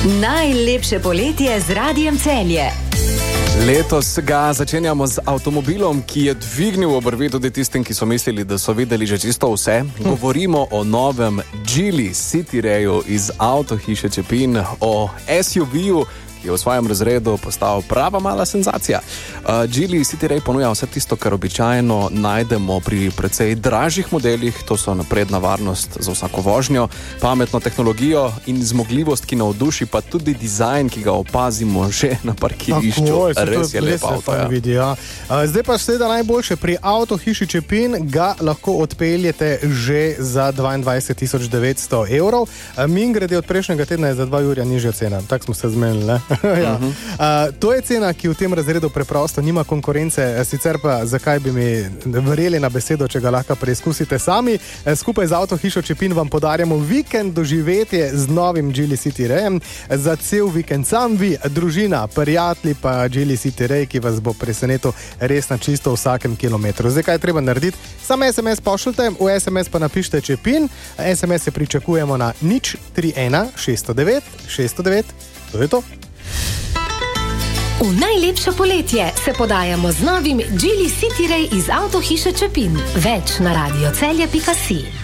Najlepše poletje z Radiem Celje. Letos ga začenjamo z avtomobilom, ki je dvignil obrvi tudi tistim, ki so mislili, da so videli že čisto vse. Govorimo o novem Geely City Rayu iz avtohiše Čepin, o SUV-ju, ki je v svojem razredu postal prava mala senzacija. Geely City Ray ponuja vse tisto, kar običajno najdemo pri precej dražjih modelih. To so napredna varnost za vsako vožnjo, pametno tehnologijo in zmogljivost, ki navduši, pa tudi dizajn, ki ga opazimo že na parkirišču. Res je lep avto. Ja. Zdaj pa seveda najboljše, pri avtohiši Čepin ga lahko odpeljete že za 22 900 evrov. Mingrede od prejšnjega tedna je za 2 jurja nižja cena. Tak smo se zmenili, ne? Ja. To je cena, ki v tem razredu preprosto nima konkurence, sicer pa zakaj bi mi verjeli na besedo, če ga lahko preizkusite sami. Skupaj z avtohišo Čepin vam podarjamo vikend doživetje z novim Geely City Rayem. Za cel vikend sam vi, družina, prijatelji pa Geely City Ray, ki vas bo presenetil res na čisto vsakem kilometru. Zdaj, kaj je treba narediti? Samo SMS pošljite, v SMS pa napišite Čepin, SMS se pričakujemo na 031 609 609. To je to. V najlepše poletje se podajamo z novim Geely City Ray iz avtohiše Čepin. Več na radiocelje.si.